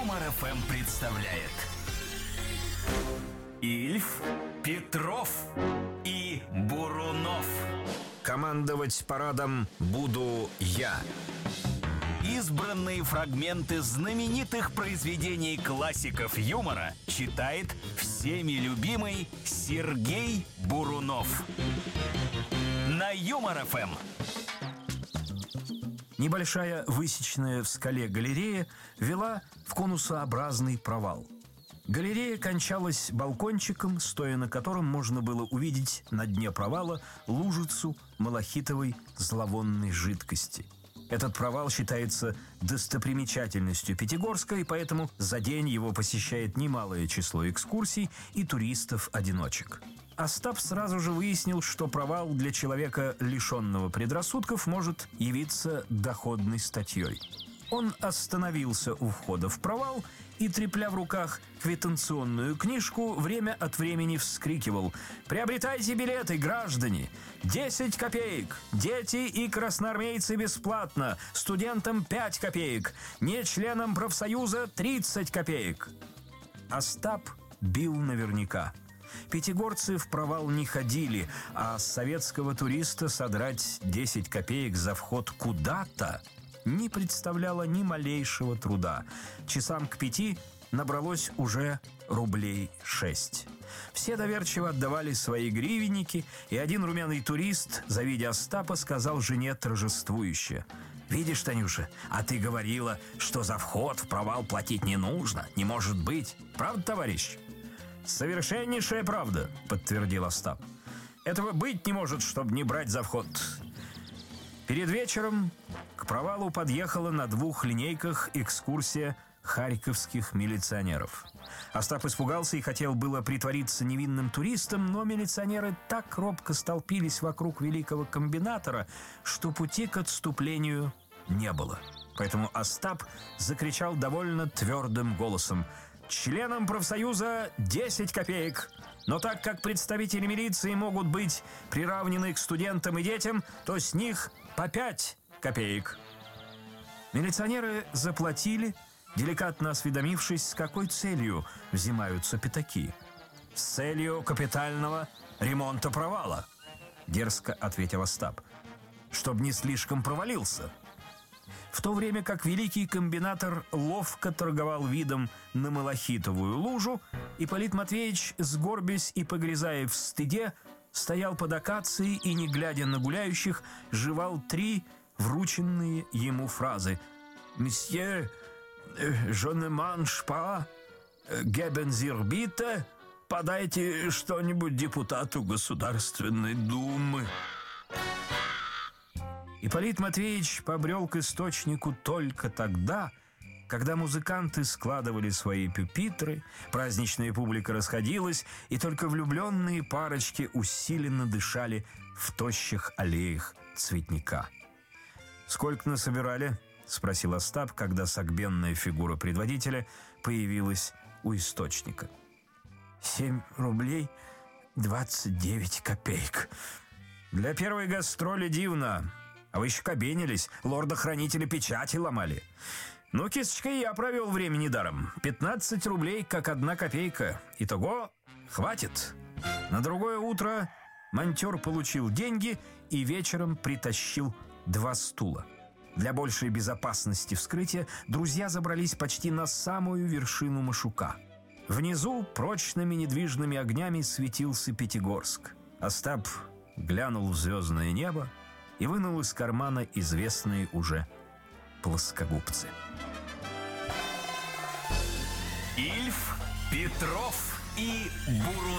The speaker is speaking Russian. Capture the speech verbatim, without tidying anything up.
Юмор эф эм представляет Ильф, Петров и Бурунов. Командовать парадом буду я. Избранные фрагменты знаменитых произведений классиков юмора читает всеми любимый Сергей Бурунов. На Юмор эф эм. Небольшая высеченная в скале галерея вела в конусообразный провал. Галерея кончалась балкончиком, стоя на котором можно было увидеть на дне провала лужицу малахитовой зловонной жидкости. Этот провал считается достопримечательностью Пятигорска, и поэтому за день его посещает немалое число экскурсий и туристов-одиночек. Остап сразу же выяснил, что провал для человека, лишенного предрассудков, может явиться доходной статьей. Он остановился у входа в провал и, трепля в руках квитанционную книжку, время от времени вскрикивал: «Приобретайте билеты, граждане! десять копеек! Дети и красноармейцы бесплатно! Студентам пять копеек! Не членам профсоюза тридцать копеек!» Остап бил наверняка. Пятигорцы в провал не ходили, а с советского туриста содрать десять копеек за вход куда-то не представляло ни малейшего труда. Часам к пяти набралось уже рублей шесть. Все доверчиво отдавали свои гривенники, и один румяный турист, завидя Остапа, сказал жене торжествующе: «Видишь, Танюша, а ты говорила, что за вход в провал платить не нужно, не может быть. Правда, товарищ?» «Совершеннейшая правда», — подтвердил Остап. «Этого быть не может, чтобы не брать за вход». Перед вечером к провалу подъехала на двух линейках экскурсия харьковских милиционеров. Остап испугался и хотел было притвориться невинным туристом, но милиционеры так робко столпились вокруг великого комбинатора, что пути к отступлению не было. Поэтому Остап закричал довольно твердым голосом: «Членам профсоюза десять копеек. Но так как представители милиции могут быть приравнены к студентам и детям, то с них по пять копеек». Милиционеры заплатили, деликатно осведомившись, с какой целью взимаются пятаки. «С целью капитального ремонта провала», — дерзко ответил Остап, — «чтоб не слишком провалился». В то время как великий комбинатор ловко торговал видом на малахитовую лужу, Ипполит Матвеевич, сгорбясь и погрязая в стыде, стоял под акацией и, не глядя на гуляющих, жевал три врученные ему фразы: «Месье, je ne mange pas, geben Sie bitte, подайте что-нибудь депутату Государственной Думы». Ипполит Матвеевич побрел к источнику только тогда, когда музыканты складывали свои пюпитры, праздничная публика расходилась, и только влюбленные парочки усиленно дышали в тощих аллеях цветника. «Сколько насобирали?» — спросил Остап, когда согбенная фигура предводителя появилась у источника. «Семь рублей двадцать девять копеек. Для первой гастроли дивно. А вы еще кабенились, лорда-хранителя печати ломали. Ну, кисточка, я провел время недаром. пятнадцать рублей, как одна копейка. Итого хватит». На другое утро монтер получил деньги и вечером притащил два стула. Для большей безопасности вскрытия друзья забрались почти на самую вершину Машука. Внизу прочными недвижными огнями светился Пятигорск. Остап глянул в звездное небо и вынул из кармана известные уже плоскогубцы. Ильф, Петров и Бурунов.